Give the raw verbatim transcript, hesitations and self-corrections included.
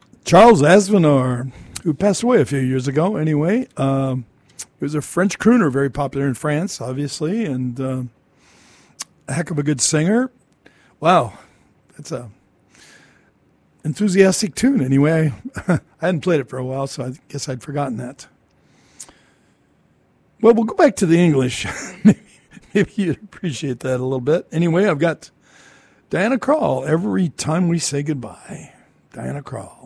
Charles Aznavour, who passed away a few years ago anyway. Um, he was a French crooner, very popular in France, obviously, and uh, a heck of a good singer. Wow, that's a enthusiastic tune. Anyway, I hadn't played it for a while, so I guess I'd forgotten that. Well, we'll go back to the English. maybe, maybe you'd appreciate that a little bit. Anyway, I've got Diana Krall, Every Time We Say Goodbye. Diana Krall.